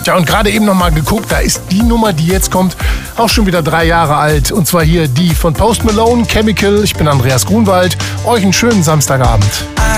Tja, und gerade eben noch mal geguckt, da ist die Nummer, die jetzt kommt, auch schon wieder 3 Jahre alt. Und zwar hier die von Post Malone, Chemical. Ich bin Andreas Grunwald. Euch einen schönen Samstagabend.